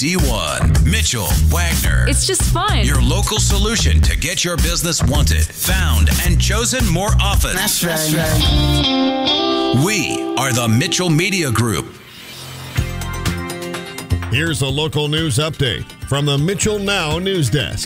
HD1. Mitchell Wagner. It's just fun. Your local solution to get your business wanted, found, and chosen more often. That's right. We are the Mitchell Media Group. Here's a local news update from the Mitchell Now News Desk.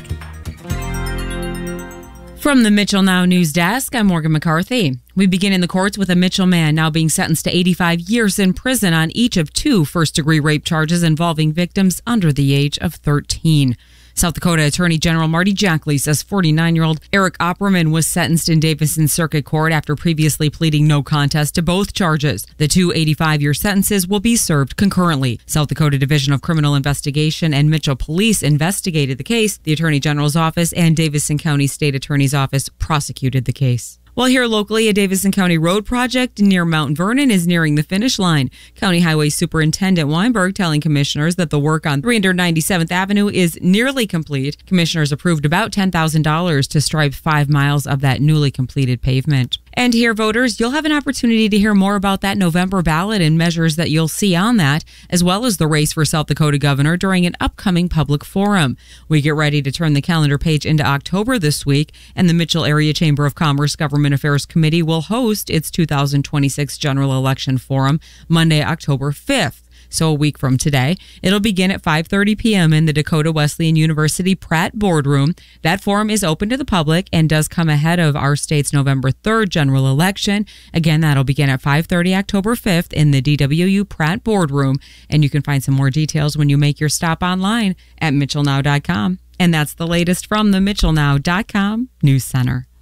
From the Mitchell Now News Desk, I'm Morgan McCarthy. We begin in the courts with a Mitchell man now being sentenced to 85 years in prison on each of 2 first-degree rape charges involving victims under the age of 13. South Dakota Attorney General Marty Jackley says 49-year-old Eric Opperman was sentenced in Davison Circuit Court after previously pleading no contest to both charges. The 2 85-year sentences will be served concurrently. South Dakota Division of Criminal Investigation and Mitchell Police investigated the case. The Attorney General's office and Davison County State Attorney's office prosecuted the case. Well, here locally, a Davison County road project near Mount Vernon is nearing the finish line. County Highway Superintendent Weinberg telling commissioners that the work on 397th Avenue is nearly complete. Commissioners approved about $10,000 to stripe 5 miles of that newly completed pavement. And here, voters, you'll have an opportunity to hear more about that November ballot and measures that you'll see on that, as well as the race for South Dakota governor during an upcoming public forum. We get ready to turn the calendar page into October this week, and the Mitchell Area Chamber of Commerce Government Affairs Committee will host its 2026 General Election Forum Monday, October 5th. So a week from today. It'll begin at 5:30 p.m. in the Dakota Wesleyan University Pratt Boardroom. That forum is open to the public and does come ahead of our state's November 3rd general election. Again, that'll begin at 5:30 October 5th in the DWU Pratt Boardroom. And you can find some more details when you make your stop online at mitchellnow.com. And that's the latest from the mitchellnow.com News Center.